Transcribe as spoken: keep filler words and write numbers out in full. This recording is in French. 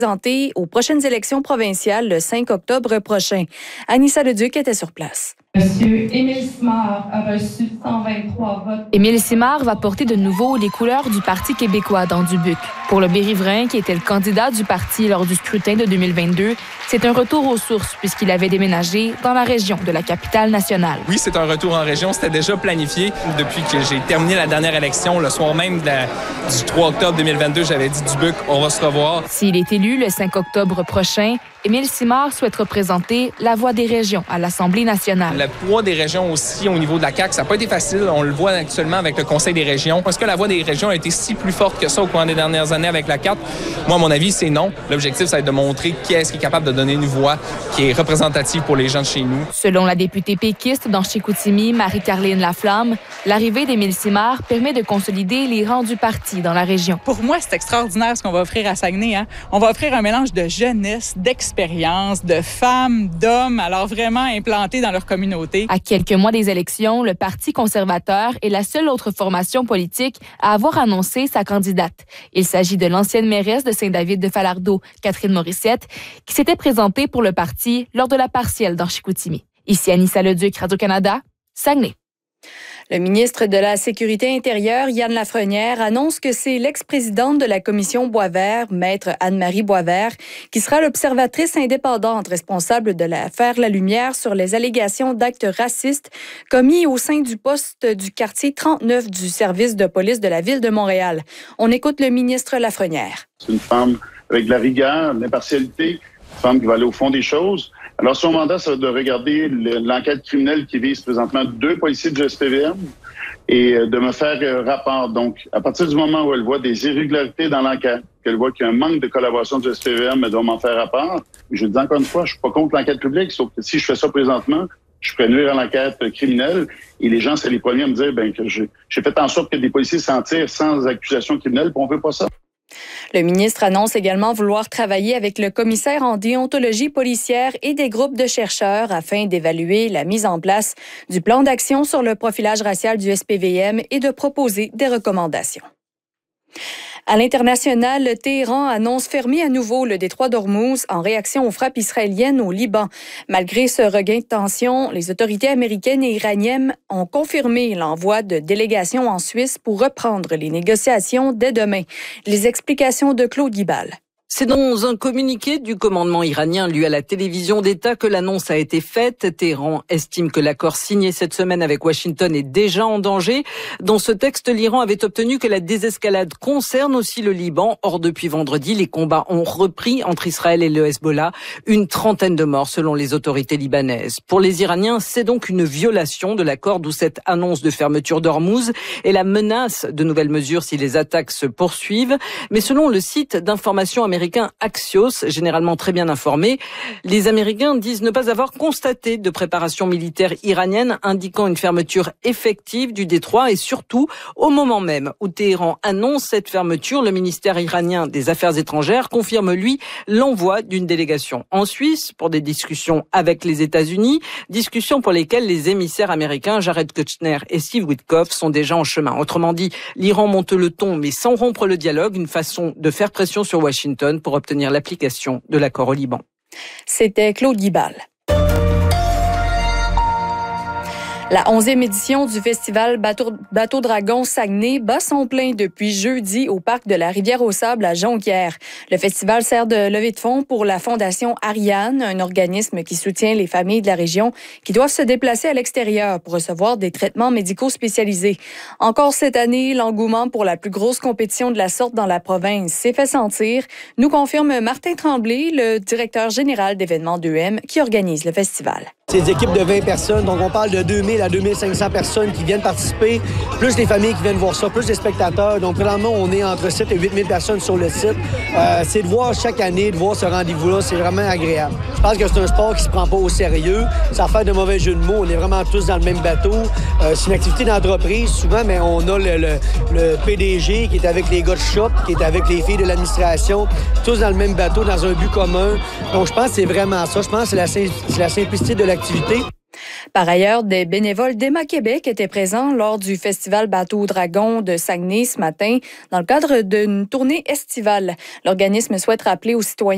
Présenté aux prochaines élections provinciales le cinq octobre prochain. Anissa Leduc était sur place. Monsieur Émile Simard a reçu cent vingt-trois votes. Émile Simard va porter de nouveau les couleurs du Parti québécois dans Dubuque. Pour le Berrivrain, qui était le candidat du parti lors du scrutin de deux mille vingt-deux, c'est un retour aux sources puisqu'il avait déménagé dans la région de la capitale nationale. Oui, c'est un retour en région. C'était déjà planifié depuis que j'ai terminé la dernière élection. Le soir même de la, du trois octobre deux mille vingt-deux, j'avais dit Dubuque, on va se revoir. S'il est élu le cinq octobre prochain, Émile Simard souhaite représenter la voix des régions à l'Assemblée nationale. Le poids des régions aussi au niveau de la C A Q, ça n'a pas été facile. On le voit actuellement avec le Conseil des régions. Est-ce que la voix des régions a été si plus forte que ça au cours des dernières années avec la C A Q? Moi, à mon avis, c'est non. L'objectif, ça va être de montrer qui est-ce qui est capable de donner une voix qui est représentative pour les gens de chez nous. Selon la députée péquiste dans Chicoutimi, Marie-Carline Laflamme, l'arrivée d'Émile Simard permet de consolider les rangs du parti dans la région. Pour moi, c'est extraordinaire ce qu'on va offrir à Saguenay. Hein? On va offrir un mélange de jeunesse, d'expérience, de femmes, d'hommes, alors vraiment implantés dans leur communauté. À quelques mois des élections, le Parti conservateur est la seule autre formation politique à avoir annoncé sa candidate. Il s'agit de l'ancienne mairesse de Saint-David-de-Falardeau, Catherine Morissette, qui s'était présentée pour le parti lors de la partielle dans Chicoutimi. Ici Anissa Leduc, Radio-Canada, Saguenay. Le ministre de la Sécurité intérieure, Yann Lafrenière, annonce que c'est l'ex-présidente de la commission Boisvert, maître Anne-Marie Boisvert, qui sera l'observatrice indépendante responsable de l'affaire La Lumière sur les allégations d'actes racistes commis au sein du poste du quartier trente-neuf du service de police de la Ville de Montréal. On écoute le ministre Lafrenière. C'est une femme avec de la rigueur, de l'impartialité, une femme qui va aller au fond des choses. Alors, son mandat, c'est de regarder l'enquête criminelle qui vise présentement deux policiers du S P V M et de me faire rapport. Donc, à partir du moment où elle voit des irrégularités dans l'enquête, qu'elle voit qu'il y a un manque de collaboration du S P V M, elle doit m'en faire rapport. Je le dis encore une fois, je suis pas contre l'enquête publique, sauf que si je fais ça présentement, je pourrais nuire à l'enquête criminelle et les gens seraient les premiers à me dire ben, que j'ai fait en sorte que des policiers s'en tirent sans accusation criminelle, puis on veut pas ça. Le ministre annonce également vouloir travailler avec le commissaire en déontologie policière et des groupes de chercheurs afin d'évaluer la mise en place du plan d'action sur le profilage racial du S P V M et de proposer des recommandations. À l'international, le Téhéran annonce fermer à nouveau le détroit d'Ormuz en réaction aux frappes israéliennes au Liban. Malgré ce regain de tension, les autorités américaines et iraniennes ont confirmé l'envoi de délégations en Suisse pour reprendre les négociations dès demain. Les explications de Claude Guibal. C'est dans un communiqué du commandement iranien lu à la télévision d'État que l'annonce a été faite. Téhéran estime que l'accord signé cette semaine avec Washington est déjà en danger. Dans ce texte, l'Iran avait obtenu que la désescalade concerne aussi le Liban. Or, depuis vendredi, les combats ont repris entre Israël et le Hezbollah. Une trentaine de morts selon les autorités libanaises. Pour les Iraniens, c'est donc une violation de l'accord, d'où cette annonce de fermeture d'Ormuz et la menace de nouvelles mesures si les attaques se poursuivent. Mais selon le site d'information américain Axios, généralement très bien informé, les Américains disent ne pas avoir constaté de préparation militaire iranienne indiquant une fermeture effective du détroit et surtout, au moment même où Téhéran annonce cette fermeture, le ministère iranien des Affaires étrangères confirme, lui, l'envoi d'une délégation en Suisse pour des discussions avec les États-Unis, discussions pour lesquelles les émissaires américains Jared Kushner et Steve Witkoff sont déjà en chemin. Autrement dit, l'Iran monte le ton mais sans rompre le dialogue, une façon de faire pression sur Washington pour obtenir l'application de l'accord au Liban. C'était Claude Guibal. La onzième édition du festival Bateau, Bateau Dragon Saguenay bat son plein depuis jeudi au parc de la Rivière-aux-Sables à Jonquière. Le festival sert de levée de fonds pour la Fondation Ariane, un organisme qui soutient les familles de la région qui doivent se déplacer à l'extérieur pour recevoir des traitements médicaux spécialisés. Encore cette année, l'engouement pour la plus grosse compétition de la sorte dans la province s'est fait sentir, nous confirme Martin Tremblay, le directeur général d'événements d'E M qui organise le festival. C'est des équipes de vingt personnes, donc on parle de deux mille à deux mille cinq cents personnes qui viennent participer, plus les familles qui viennent voir ça, plus les spectateurs. Donc, vraiment, on est entre sept et huit mille personnes sur le site. Euh, c'est de voir chaque année, de voir ce rendez-vous-là, c'est vraiment agréable. Je pense que c'est un sport qui se prend pas au sérieux. Sans faire de mauvais jeu de mots, on est vraiment tous dans le même bateau. Euh, c'est une activité d'entreprise, souvent, mais on a le, le, le P D G qui est avec les gars de shop, qui est avec les filles de l'administration, tous dans le même bateau, dans un but commun. Donc, je pense que c'est vraiment ça. Je pense que c'est la, c'est la simplicité de l'activité. Par ailleurs, des bénévoles d'Emma Québec étaient présents lors du festival Bateau Dragon de Saguenay ce matin dans le cadre d'une tournée estivale. L'organisme souhaite rappeler aux citoyens